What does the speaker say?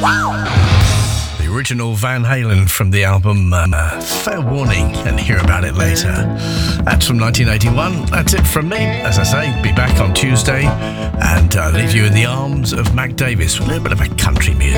The original Van Halen from the album Fair Warning, and hear about it later. That's from 1981. That's it from me. As I say, be back on Tuesday and leave you in the arms of Mac Davis with a little bit of a country music.